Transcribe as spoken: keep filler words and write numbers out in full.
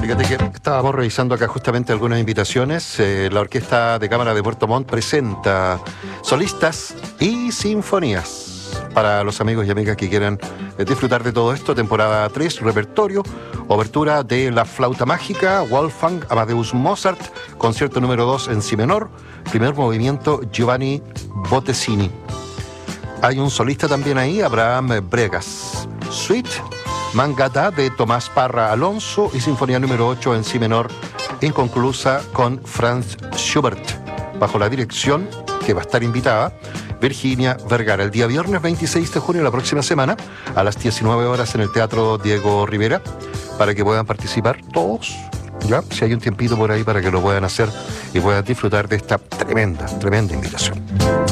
Fíjate que estábamos revisando acá justamente algunas invitaciones. Eh, la Orquesta de Cámara de Puerto Montt presenta solistas y sinfonías. Para los amigos y amigas que quieran eh, disfrutar de todo esto, temporada tres, repertorio, obertura de La Flauta Mágica, Wolfgang Amadeus Mozart, concierto número dos en si menor, primer movimiento Giovanni Bottesini. Hay un solista también ahí, Abraham Bregas. Suite Mangata de Tomás Parra Alonso y sinfonía número ocho en si menor, inconclusa con Franz Schubert, bajo la dirección, que va a estar invitada, Virginia Vergara, el día viernes veintiséis de junio, la próxima semana, a las diecinueve horas en el Teatro Diego Rivera, para que puedan participar todos, ¿ya? Si hay un tiempito por ahí para que lo puedan hacer y puedan disfrutar de esta tremenda, tremenda invitación.